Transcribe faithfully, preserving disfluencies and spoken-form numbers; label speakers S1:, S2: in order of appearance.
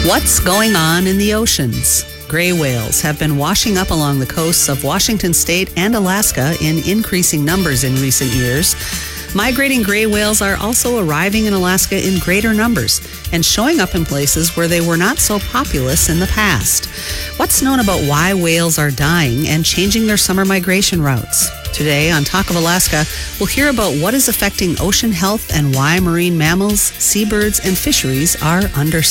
S1: What's going on in the oceans? Gray whales have been washing up along the coasts of Washington State and Alaska in increasing numbers in recent years. Migrating gray whales are also arriving in Alaska in greater numbers and showing up in places where they were not so populous in the past. What's known about why whales are dying and changing their summer migration routes? Today on Talk of Alaska, we'll hear about what is affecting ocean health and why marine mammals, seabirds, and fisheries are under